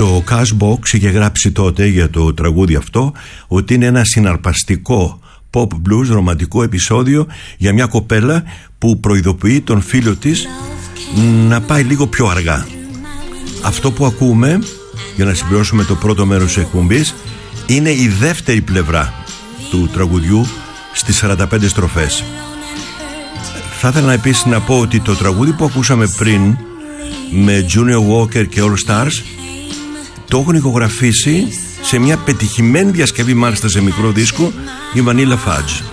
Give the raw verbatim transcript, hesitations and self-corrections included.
Το Cashbox είχε γράψει τότε για το τραγούδι αυτό ότι είναι ένα συναρπαστικό pop blues ρομαντικό επεισόδιο για μια κοπέλα που προειδοποιεί τον φίλο της να πάει λίγο πιο αργά. Αυτό που ακούμε, για να συμπληρώσουμε το πρώτο μέρος της εκπομπής, είναι η δεύτερη πλευρά του τραγουδιού στις σαράντα πέντε στροφές. Θα ήθελα επίσης να πω ότι το τραγούδι που ακούσαμε πριν με Junior Walker και All Stars το έχουν ηχογραφήσει σε μια πετυχημένη διασκευή, μάλιστα σε μικρό δίσκο, η Vanilla Fudge.